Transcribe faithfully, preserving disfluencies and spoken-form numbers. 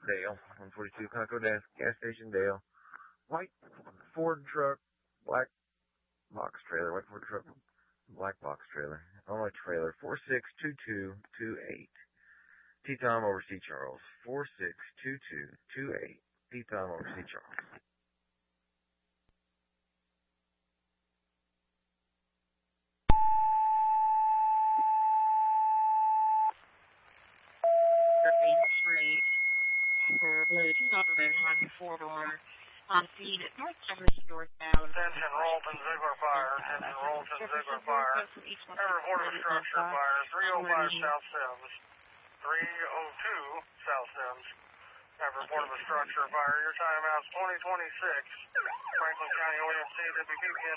Dale, one forty-two Conco Gas Station, Dale. White Ford truck, black box trailer, white Ford truck, black box trailer, Illinois trailer, four six two two two eight. T-Tom over C. Charles, four six two two two eight. T-Tom over C. Charles. Main Street for Blue Subdivision, four-door, on scene at North Jefferson northbound. Attention, Rolton Ziegler Fire. Attention, Rolton Ziegler Fire. I report of a structure fire, three oh five South Sims. three oh two South Sims. I report of a structure fire. Your timeout's twenty twenty-six. Franklin County O M C W P P